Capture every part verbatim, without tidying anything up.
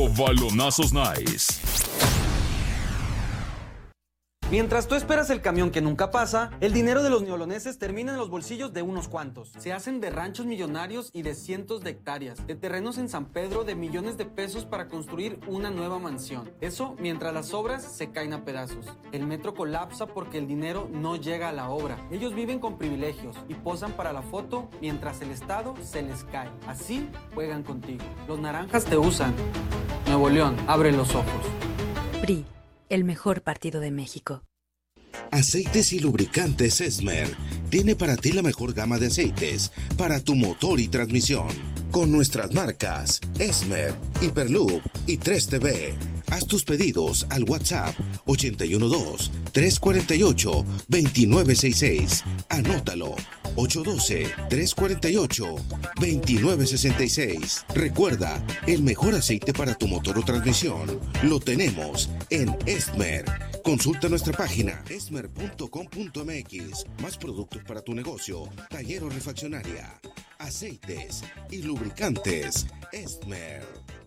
Puro balonazos nice. Mientras tú esperas el camión que nunca pasa, el dinero de los neoloneses termina en los bolsillos de unos cuantos. Se hacen de ranchos millonarios y de cientos de hectáreas, de terrenos en San Pedro de millones de pesos para construir una nueva mansión. Eso mientras las obras se caen a pedazos. El metro colapsa porque el dinero no llega a la obra. Ellos viven con privilegios y posan para la foto mientras el Estado se les cae. Así juegan contigo. Los naranjas te usan. Nuevo León, abre los ojos. P R I, el mejor partido de México. Aceites y lubricantes Esmer tiene para ti la mejor gama de aceites para tu motor y transmisión. Con nuestras marcas Esmer, Hyperloop y tres T V. Haz tus pedidos al WhatsApp ochenta y uno dos, trescientos cuarenta y ocho, veintinueve sesenta y seis. Anótalo, ocho uno dos, trescientos cuarenta y ocho, veintinueve sesenta y seis. Recuerda, el mejor aceite para tu motor o transmisión lo tenemos en Esmer. Consulta nuestra página esmer punto com punto m x. Más productos para tu negocio, taller o refaccionaria. Aceites y lubricantes Esmer.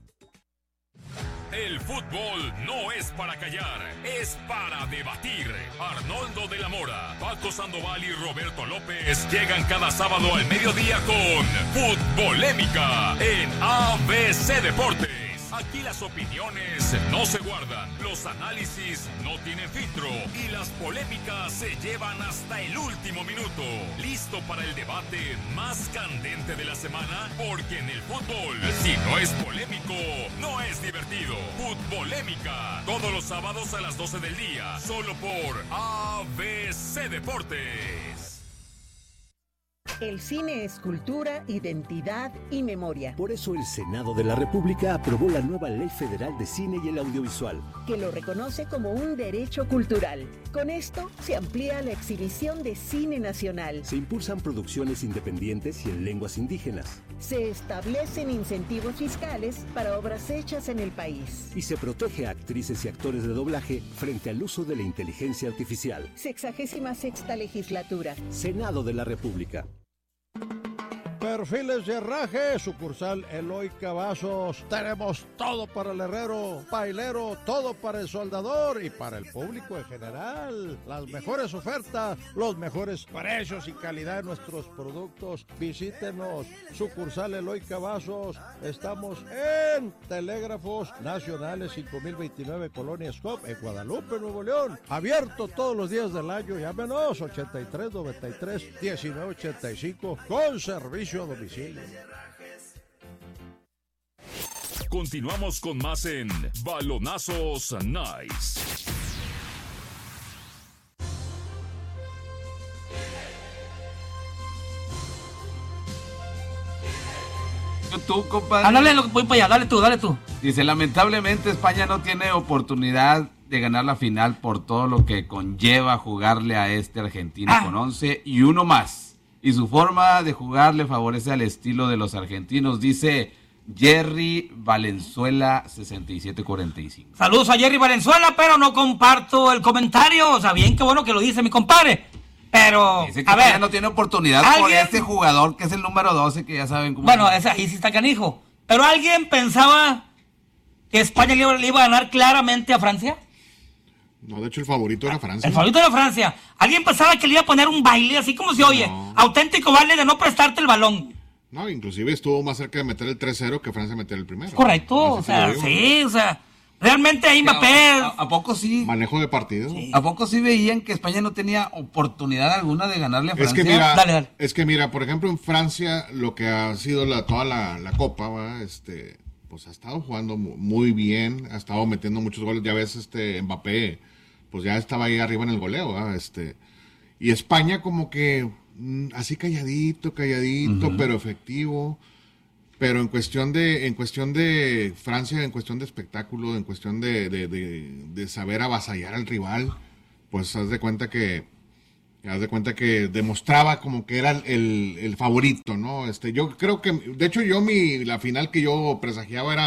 El fútbol no es para callar, es para debatir. Arnoldo de la Mora, Paco Sandoval y Roberto López llegan cada sábado al mediodía con Futbolémica en A B C Deportes. Aquí las opiniones no se guardan, los análisis no tienen filtro y las polémicas se llevan hasta el último minuto. ¿Listo para el debate más candente de la semana? Porque en el fútbol, si no es polémico, no es divertido. Futbolémica, todos los sábados a las doce del día, solo por A B C Deportes. El cine es cultura, identidad y memoria. Por eso el Senado de la República aprobó la nueva Ley Federal de Cine y el Audiovisual, que lo reconoce como un derecho cultural. Con esto se amplía la exhibición de cine nacional. Se impulsan producciones independientes y en lenguas indígenas. Se establecen incentivos fiscales para obras hechas en el país. Y se protege a actrices y actores de doblaje frente al uso de la inteligencia artificial. Sexagésima sexta legislatura. Senado de la República. Perfiles de herraje, sucursal Eloy Cavazos. Tenemos todo para el herrero, pailero, todo para el soldador y para el público en general. Las mejores ofertas, los mejores precios y calidad de nuestros productos. Visítenos, sucursal Eloy Cavazos. Estamos en Telégrafos Nacionales cinco mil veintinueve, Colonia Scop, en Guadalupe, Nuevo León. Abierto todos los días del año. Llámenos ochenta y tres, noventa y tres, diecinueve ochenta y cinco con servicio a domicilio. Continuamos con más en Balonazos Nice. Tú, compadre. Ah, dale, voy para allá, dale tú, dale tú. Dice, lamentablemente España no tiene oportunidad de ganar la final por todo lo que conlleva jugarle a este argentino ah. con once y uno más. Y su forma de jugar le favorece al estilo de los argentinos, dice Jerry Valenzuela sesenta y siete cuarenta y cinco. Saludos a Jerry Valenzuela, pero no comparto el comentario. O sea, bien, qué bueno que lo dice mi compadre. Pero, dice que a ver, ya no tiene oportunidad ¿alguien? Por este jugador que es el número doce, que ya saben cómo. Bueno, ese ahí sí está canijo. Pero ¿alguien pensaba que España le iba, le iba a ganar claramente a Francia? No, de hecho el favorito era Francia. El favorito era Francia. ¿Alguien pensaba que le iba a poner un baile así como se oye? No. Auténtico baile de no prestarte el balón. No, inclusive estuvo más cerca de meter el tres cero que Francia meter el primero. Correcto, o sea, sí, o sea, realmente ahí Mbappé... ¿A, a poco sí? Manejo de partido. Sí. ¿A poco sí veían que España no tenía oportunidad alguna de ganarle a Francia? Es que mira, dale, dale. Es que mira, por ejemplo, en Francia, lo que ha sido la, toda la, la Copa, ¿va? este, pues ha estado jugando muy bien, ha estado metiendo muchos goles. Ya ves, este Mbappé, pues ya estaba ahí arriba en el goleo, ¿va? este Y España como que mmm, así calladito, calladito, uh-huh. pero efectivo. Pero en cuestión de en cuestión de Francia, en cuestión de espectáculo, en cuestión de, de, de, de saber avasallar al rival, pues haz de cuenta que haz de cuenta que demostraba como que era el, el favorito, ¿no? Este, yo creo que, de hecho yo mi la final que yo presagiaba era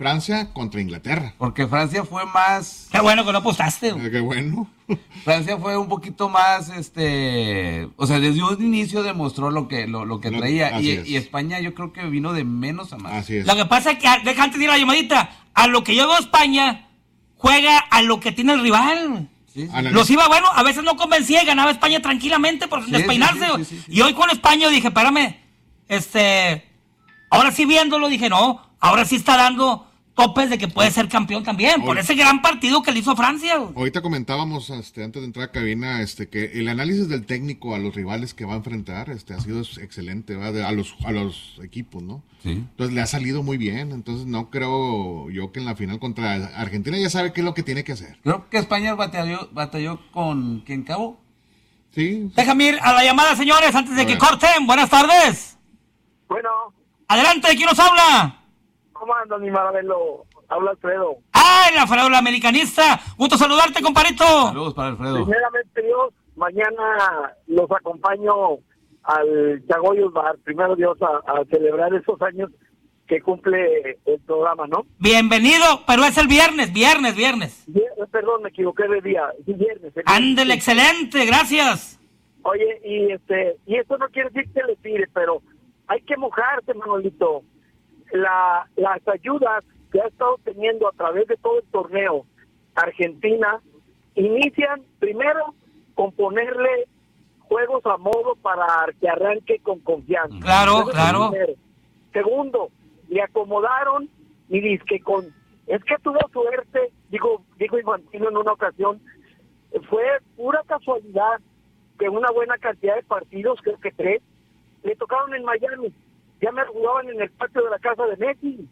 Francia contra Inglaterra. Porque Francia fue más... Qué bueno que no apostaste. Qué bueno. Francia fue un poquito más, este... O sea, desde un inicio demostró lo que lo, lo que Lo- traía. así Y, es. y España yo creo que vino de menos a más. Así es. Lo que pasa es que, deja antes de ir a la llamadita, a lo que yo veo España, juega a lo que tiene el rival. Sí, sí. Analiza- Los iba, bueno, a veces no convencía y ganaba España tranquilamente por Sí, despeinarse. sí, sí, sí, sí, sí. Y hoy con España dije, espérame, este, ahora sí viéndolo dije, no, ahora sí está dando topes de que puede ser campeón también, por Hoy- ese gran partido que le hizo Francia. Ahorita comentábamos este, antes de entrar a cabina este, que el análisis del técnico a los rivales que va a enfrentar este, ha sido excelente, ¿va? De- a, los, a los equipos, ¿no? Sí. Entonces le ha salido muy bien, entonces no creo yo que en la final contra Argentina ya sabe qué es lo que tiene que hacer. Creo que España batalló, batalló con ¿quién Cabo? Sí, Déjame ir a la llamada, señores, antes de A que ver. corten. Buenas tardes. Bueno, Adelante, ¿quién nos habla? ¿cómo andas, mi Maravelo? Habla Alfredo. Ah, el Alfredo americanista. Gusto saludarte, comparito. Saludos para Alfredo. Primeramente, Dios, mañana los acompaño al Chagoyos Bar, primero Dios, a, a celebrar esos años que cumple el programa, ¿no? Bienvenido, pero es el viernes, viernes, viernes. Vier- Perdón, me equivoqué de día, sí, viernes. el Ándele, viernes. excelente, gracias. Oye, y este, y esto no quiere decir que le tire, pero hay que mojarse, Manolito. La, las ayudas que ha estado teniendo a través de todo el torneo Argentina inician primero con ponerle juegos a modo para que arranque con confianza. Claro, Eso es claro. lo primero. Segundo, le acomodaron y dice que con es que tuvo suerte, digo, dijo Infantino en una ocasión, fue pura casualidad que una buena cantidad de partidos, creo que tres, le tocaron en Miami. Ya me jugaban en el patio de la casa de Messi.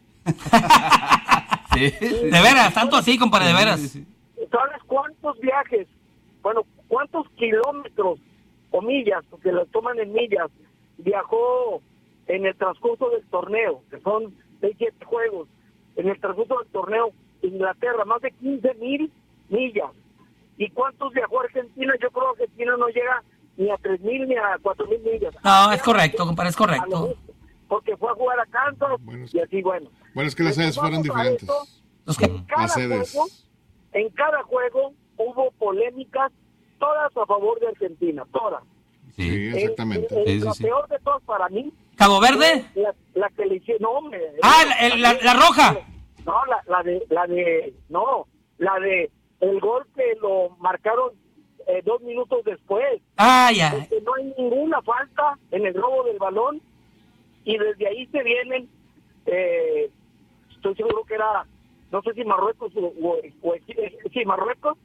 Sí, sí. De veras, tanto así, compadre, de veras. Sí, sí, sí. ¿Sabes cuántos viajes? Bueno, ¿cuántos kilómetros o millas, porque las toman en millas, viajó en el transcurso del torneo, que son seis, siete juegos, en el transcurso del torneo Inglaterra, más de quince mil millas? ¿Y cuántos viajó Argentina? Yo creo que Argentina no llega ni a tres mil ni a cuatro mil millas. No, es correcto, compadre, es A lo correcto. justo, porque fue a jugar a Kansas Bueno, es- y así, bueno. Bueno, es que las sedes fueron Vamos a diferentes. eso. Los que- En cada Las sedes. juego, en cada juego hubo polémicas, todas a favor de Argentina, todas. Sí, Sí. exactamente. El- el- Sí, sí, la sí. peor de todas para mí, ¿Cabo Verde? la, la que le hicieron, no, hombre. Ah, la, el- la- la roja. No, la, la de, la de, no, la de el gol que lo marcaron eh, dos minutos después. Ah, ya. Porque no hay ninguna falta en el robo del balón y desde ahí se vienen, eh, estoy seguro que era, no sé si Marruecos o, o, o sí, Marruecos,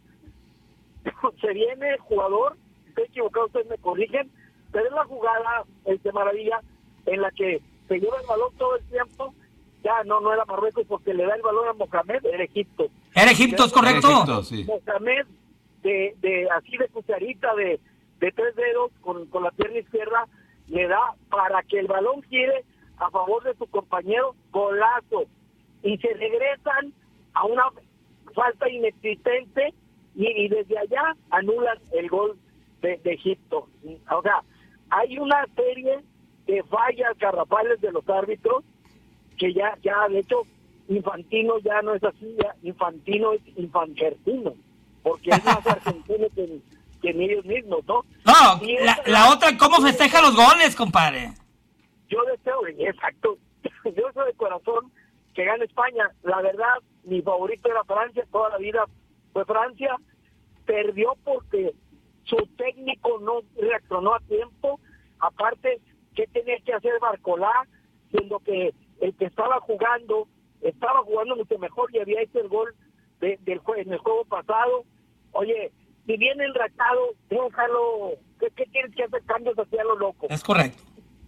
se viene el jugador, estoy equivocado, ustedes me corrigen, pero es la jugada, este Maravilla, en la que se lleva el balón todo el tiempo, ya no, no era Marruecos porque le da el balón a Mohamed, era Egipto. Era Egipto, es correcto. Egipto, sí. Mohamed, de, de así de cucharita, de, de tres dedos, con, con la pierna izquierda, le da para que el balón gire a favor de su compañero, golazo. Y se regresan a una falta inexistente y, y desde allá anulan el gol de, de Egipto. O sea, hay una serie de fallas garrafales de los árbitros que ya, ya de hecho, Infantino ya no es así, ya Infantino es infantertino, porque es más argentino que, que en ellos mismos, ¿no? No, Y la, esa- la otra, ¿cómo festeja los goles, compadre? Yo deseo, exacto, yo deseo de corazón que gane España. La verdad, mi favorito era Francia, toda la vida fue Francia. Perdió porque su técnico no reaccionó a tiempo. Aparte, ¿qué tenía que hacer Barcolá? Siendo que el que estaba jugando, estaba jugando mucho mejor y había hecho el gol de, del jue- en el juego pasado. Oye, si viene enrachado, déjalo. ¿Qué, qué tienes que hacer cambios hacia lo loco? Es correcto.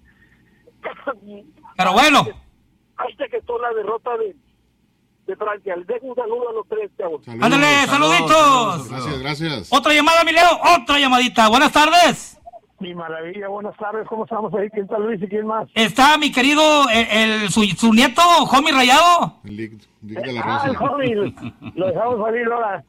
Pero bueno. Ahí se gestó la derrota de, de Francia. Les dejo un saludo a los tres, chavos. Saludos. Ándale, saluditos. Gracias, gracias. Otra llamada, mi Leo, otra llamadita. Buenas tardes. Mi maravilla, buenas tardes. ¿Cómo estamos ahí? ¿Quién está Luis y quién más? Está mi querido, el, el- su, su nieto, Homie Rayado. El Lick, Lick de la Ah, el Rosa. joven. Lo dejamos salir ahora.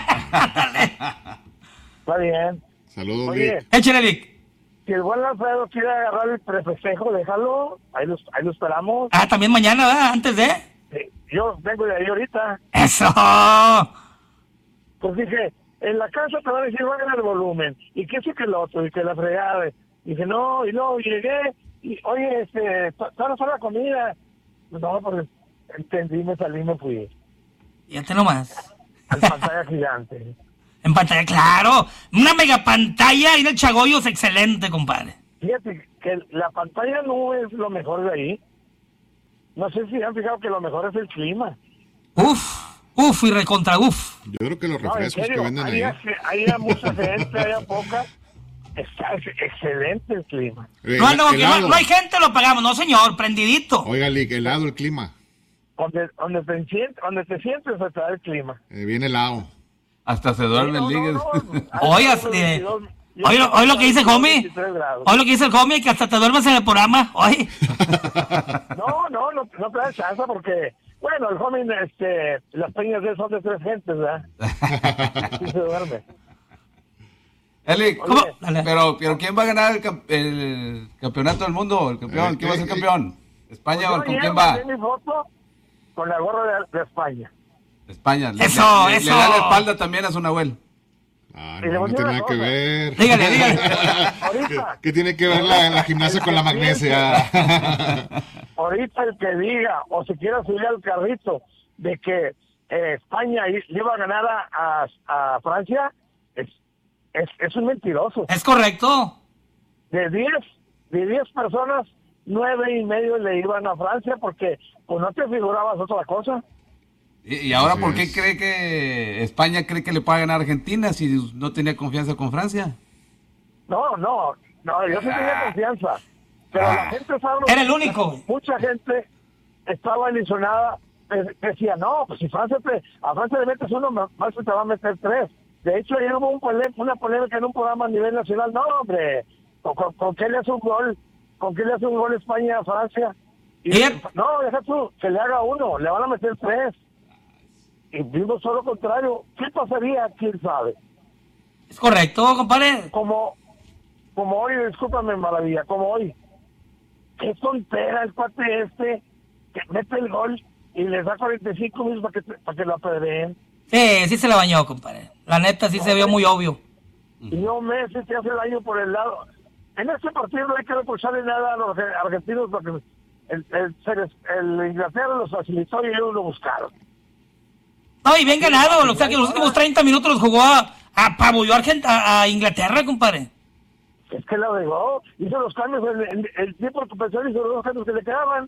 Está bien. Saludos, Oye, Lick. Échale, Lick. si el buen Alfredo quiere agarrar el prefestejo, déjalo. Ahí lo, ahí lo esperamos. Ah, también mañana, ¿verdad? Antes de. Eh, Yo vengo de ahí ahorita. ¡Eso! Pues dije, en la casa te van a decir, bajen el volumen. Y que sí que el otro, y que la fregada. Dije, no, y luego llegué, y oye, este, ¿cuándo fue la comida? No, pues entendí, me salí, me fui. Fíjate nomás. En pantalla gigante. En pantalla, claro. Una mega pantalla ahí en el Chagoyo es excelente, compadre. Fíjate que la pantalla no es lo mejor de ahí. No sé si han fijado que lo mejor es el clima. Uf, uf y recontra uf. Yo creo que los No, en refrescos serio, que venden ahí. hay, hay mucha gente, hay poca. Está ex- excelente el clima. Eh, No, no, que no, helado. no hay gente, lo pagamos. No, señor, prendidito. Oiga, Lick, helado el clima. Donde, donde, te, sientes, donde te sientes está el clima. Eh, bien helado. Hasta se duerme el ligue. Oiga, eh, hoy, lo- hoy lo que dice el homie, hoy lo que dice el homie, que hasta te duermes en el programa. Hoy. No, no, no, no te da chance porque, bueno, el homie, este, las peñas de él son de tres gentes, ¿verdad? Sí se duerme. Eli, ¿Cómo? Pero, pero ¿quién va a ganar el, camp- el campeonato del mundo? El campeón, ¿quién va a ser campeón? ¿España Pues o yo con ayer quién va? mandé mi foto con la gorra de, de España. España. Le- Eso, le, le- eso. Le da la espalda también a su Nahuel. Ah, Y le no, voy no a tiene decir nada que una ver. Dígale, dígale. ¿Qué, qué tiene que ver la, la gimnasia con la magnesia? Ahorita el que diga, o si quiere subir al carrito, de que eh, España i- le iba a ganar a, a, a Francia, es, es, es un mentiroso. Es correcto. De diez, de diez personas, nueve y medio le iban a Francia porque pues no te figurabas otra cosa. ¿Y, y ahora Así por qué es. cree que España cree que le puede ganar a Argentina si no tenía confianza con Francia? No, no, no, yo sí tenía confianza. Pero Ah. la gente sabe. Era el único. Mucha gente estaba ilusionada. de- Decía, no, pues si Francia te, a Francia le metes uno, más te va a meter tres. De hecho, ayer hubo un polé- una polémica en un programa a nivel nacional. No, hombre, ¿con, con, con qué le hace un gol? ¿Con qué le hace un gol España a Francia? Y, ¿Y él? no, deja tú, que le haga uno, le van a meter tres. Y vimos todo lo contrario. ¿Qué pasaría? ¿Quién sabe? Es correcto, compadre. Como, como hoy, discúlpame, Maravilla, como hoy. Qué tontera el cuate este que mete el gol y les da cuarenta y cinco minutos para que, para que lo apedreen. Sí, sí se la bañó, compadre. La neta sí se vio muy obvio. Y no Messi te hace daño por el lado. En este partido no hay que reprocharle nada a los argentinos porque el, el, el, el Inglaterra los facilitó y ellos lo buscaron. No, y bien ganado. O sea que los últimos treinta minutos los jugó a, apabulló a, Argent- a, a Inglaterra, compadre. Es que lo dejó, hizo los cambios, el, el, el tiempo de compensación hizo los dos cambios que le quedaban.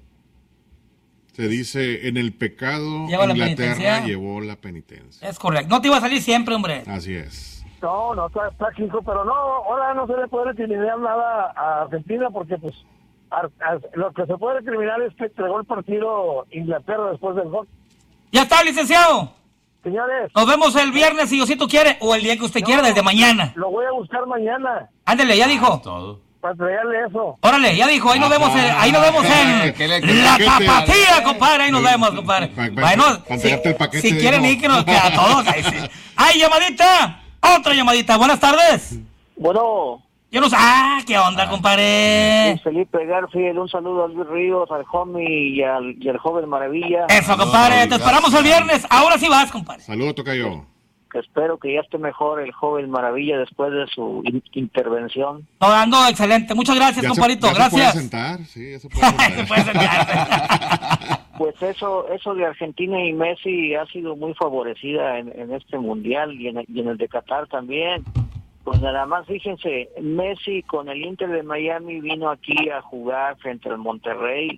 Se dice, en el pecado Lleva la Inglaterra penitencia. llevó la penitencia. Es correcto. No te iba a salir siempre, hombre. Así es. No, no, está, está chico, pero no, ahora no se le puede recriminar nada a Argentina porque pues ar- ar- lo que se puede recriminar es que entregó el partido Inglaterra después del gol. Ya está, licenciado. Señores, Nos vemos el viernes si Diosito quiere o el día que usted quiera, desde mañana. lo voy a buscar mañana Ándele, ya dijo. Todo. para traerle eso. Órale, ya dijo, ahí nos vemos en, ahí nos vemos en Que le- que la paquete, tapatía, ¿eh? compadre, ahí nos vemos, compadre. Pa- pa- Bueno, pa- si, traerte el paquete si de quieren uno. ir, que nos queda a todos. Ahí sí. ¡Ay, llamadita! Otra llamadita, buenas tardes. Bueno, Yo no sé, ah, ¿qué onda, compadre? Felipe Garfield, un saludo a Luis Ríos, al homie y al, y al joven Maravilla. Eso, compadre, te esperamos el viernes. Ahora sí vas, compadre. Saludos, tocayo. Que espero que ya esté mejor el joven Maravilla después de su in- intervención. No, ando excelente. Muchas gracias, Ya se- compadrito. ya se puede Gracias. sentar, sí, ya se puede sentar. Se puede sentar. Pues eso eso de Argentina y Messi ha sido muy favorecida en, en este mundial y en, el, y en el de Qatar también. Pues nada más fíjense, Messi con el Inter de Miami vino aquí a jugar frente al Monterrey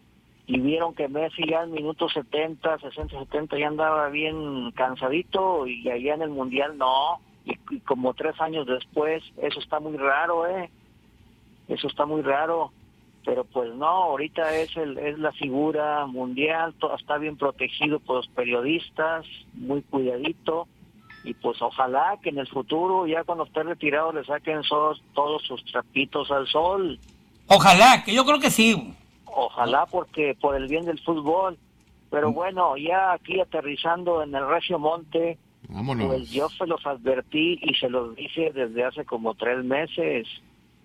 y vieron que Messi ya en minutos setenta, sesenta, setenta ya andaba bien cansadito y allá en el mundial no. Y, y como tres años después, eso está muy raro, ¿eh? Eso está muy raro. Pero pues no, ahorita es el es la figura mundial, todo está bien protegido por los periodistas, muy cuidadito, y pues ojalá que en el futuro, ya cuando esté retirado, le saquen todos, todos sus trapitos al sol. Ojalá, que yo creo que sí. Ojalá, porque por el bien del fútbol. Pero bueno, ya aquí aterrizando en el Recio Monte, Vámonos. pues yo se los advertí y se los dije desde hace como tres meses.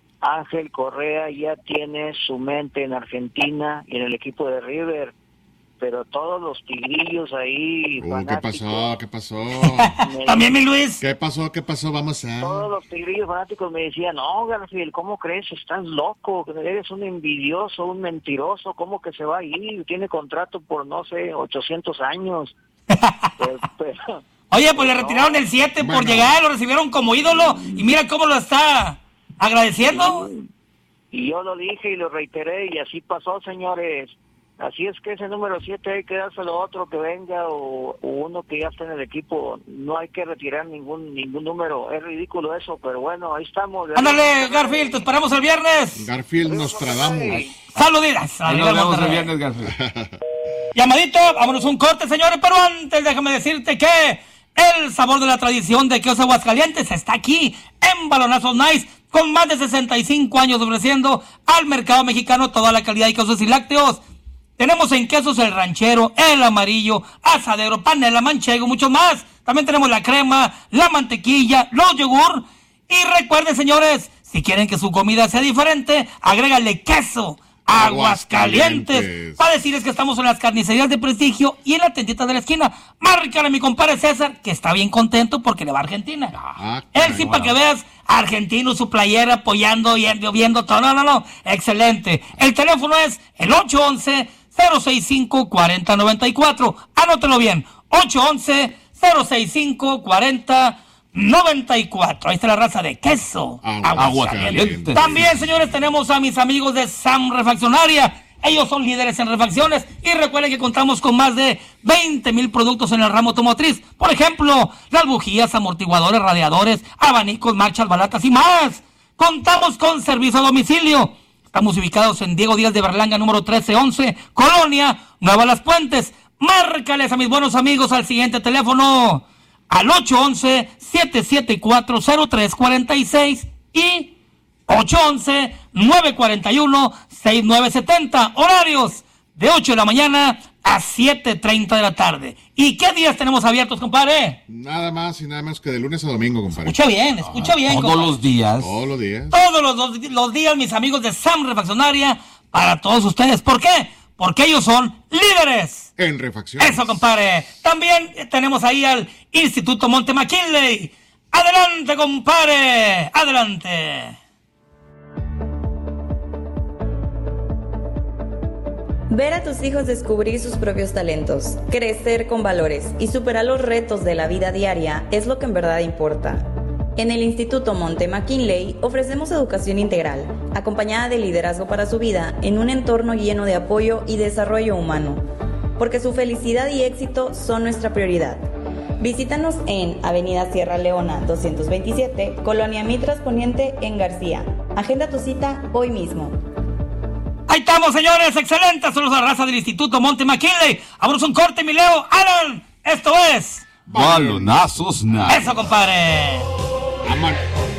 Ángel Correa ya tiene su mente en Argentina y en el equipo de River. pero todos los tigrillos ahí. Uh, ¿qué pasó? ¿Qué pasó? me- También mi Luis. ¿Qué pasó? ¿Qué pasó? Vamos a... Todos los tigrillos fanáticos me decían, no, Garfield, ¿cómo crees? Estás loco, eres un envidioso, un mentiroso, ¿cómo que se va a ir? Tiene contrato por, no sé, ochocientos años. Pero- pero- Oye, pues le retiraron el siete por Bueno. llegar, lo recibieron como ídolo y mira cómo lo está agradeciendo. Y yo lo dije y lo reiteré y así pasó, señores. Así es que ese número siete hay que dárselo a otro que venga o, o uno que ya está en el equipo. No hay que retirar ningún ningún número. Es ridículo eso, pero bueno, ahí estamos. Ándale, Garfield, te esperamos el viernes. Garfield Nostradamus. Saluditas. Ahí nos vemos el viernes, Garfield. Llamadito, vámonos a un corte, señores, pero antes déjame decirte que el sabor de la tradición de Quesos Aguascalientes está aquí en Balonazos Nice, con más de sesenta y cinco años ofreciendo al mercado mexicano toda la calidad de quesos y lácteos. Tenemos en quesos el ranchero, el amarillo, asadero, panela, manchego, mucho más. También tenemos la crema, la mantequilla, los yogur. Y recuerden, señores, si quieren que su comida sea diferente, agrégale queso Aguascalientes. Aguascalientes. Para decirles que estamos en las carnicerías de prestigio y en la tendita de la esquina. Márcale a mi compadre César, que está bien contento porque le va a Argentina. Ah, Él sí, para que veas, argentino, su playera, apoyando y viendo todo. No, no, no, excelente. El teléfono es el ocho once, cero sesenta y cinco, cuarenta noventa y cuatro. Anótelo bien, ocho once, cero sesenta y cinco, cuarenta noventa y cuatro. Ahí está la raza de queso Aguascalientes. También, señores, tenemos a mis amigos de Sam Refaccionaria. Ellos son líderes en refacciones y recuerden que contamos con más de veinte mil productos en el ramo automotriz. Por ejemplo, las bujías, amortiguadores, radiadores, abanicos, marchas, balatas y más. Contamos con servicio a domicilio. Estamos ubicados en Diego Díaz de Berlanga, número trece once, Colonia Nueva Las Puentes. Márcales a mis buenos amigos al siguiente teléfono, al ocho once, siete siete cuatro, cero tres cuatro seis y ocho once, nueve cuatro uno, seis nueve siete cero. Horarios de ocho de la mañana a siete treinta de la tarde. ¿Y qué días tenemos abiertos, compadre? Nada más y nada menos que de lunes a domingo, compadre. Escucha bien, escucha bien, Todos compadre. los días. Todos los días. Todos los, los, los días, mis amigos de Sam Refaccionaria, para todos ustedes. ¿Por qué? Porque ellos son líderes. En refacciones. Eso, compadre. También tenemos ahí al Instituto Monte McKinley. Adelante, compadre. Adelante. Ver a tus hijos descubrir sus propios talentos, crecer con valores y superar los retos de la vida diaria es lo que en verdad importa. En el Instituto Monte McKinley ofrecemos educación integral, acompañada de liderazgo para su vida en un entorno lleno de apoyo y desarrollo humano, porque su felicidad y éxito son nuestra prioridad. Visítanos en Avenida Sierra Leona doscientos veintisiete, Colonia Mitras Poniente en García. Agenda tu cita hoy mismo. Ahí estamos, señores. Excelentes. Son la raza del Instituto Monte McKinley. Vámonos un corte, mi Leo. Alan, esto es Balonazos Nice. Eso, compadre. Aman.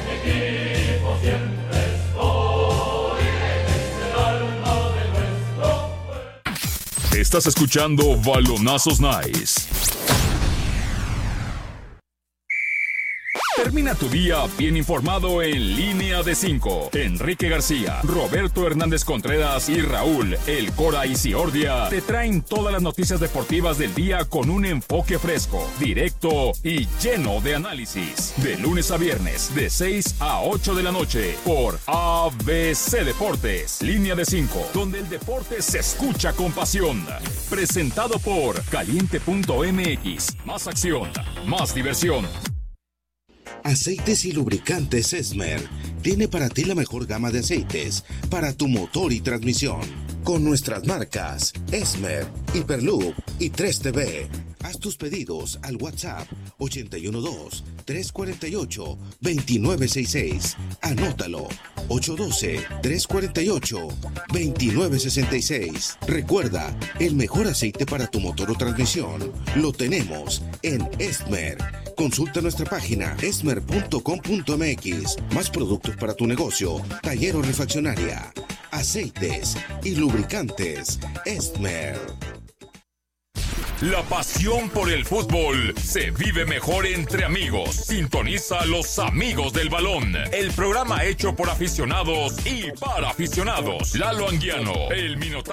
Estás escuchando Balonazos Nice. Termina tu día bien informado en Línea de cinco. Enrique García, Roberto Hernández Contreras y Raúl El Cora Isiordia te traen todas las noticias deportivas del día con un enfoque fresco, directo y lleno de análisis. De lunes a viernes, de seis a ocho de la noche, por A B C Deportes. Línea de cinco, donde el deporte se escucha con pasión. Presentado por Caliente punto M X. Más acción, más diversión. Aceites y lubricantes Esmer tiene para ti la mejor gama de aceites para tu motor y transmisión. Con nuestras marcas Esmer, Hyperloop y tres T V. Haz tus pedidos al WhatsApp ochenta y uno dos, trescientos cuarenta y ocho, veintinueve sesenta y seis. Anótalo, ocho uno dos, trescientos cuarenta y ocho, veintinueve sesenta y seis. Recuerda, el mejor aceite para tu motor o transmisión lo tenemos en Esmer. Consulta nuestra página esmer punto com punto m x. Más productos para tu negocio, taller o refaccionaria. Aceites y lubricantes Esmer. La pasión por el fútbol se vive mejor entre amigos. Sintoniza a Los Amigos del Balón, el programa hecho por aficionados y para aficionados. Lalo Anguiano, el Minotauro.